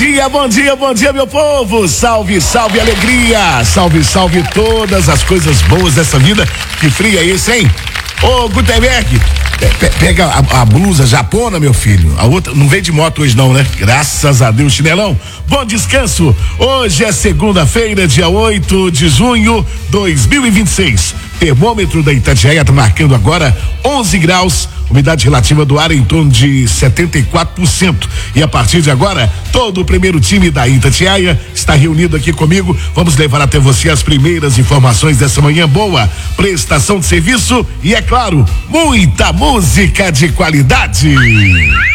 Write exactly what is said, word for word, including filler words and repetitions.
dia, bom dia, bom dia, meu povo. Salve, salve, alegria. Salve, salve todas as coisas boas dessa vida. Que frio é esse, hein? Ô, Gutenberg, pe pega a, a blusa japona, meu filho. A outra, não veio de moto hoje não, né? Graças a Deus, chinelão. Bom descanso. Hoje é segunda-feira, dia oito de junho de dois mil e vinte e seis. Termômetro da Itatiaia tá marcando agora onze graus. Umidade relativa do ar em torno de setenta e quatro por cento. E a partir de agora, todo o primeiro time da Itatiaia está reunido aqui comigo. Vamos levar até você as primeiras informações dessa manhã boa, prestação de serviço e, é claro, muita música de qualidade.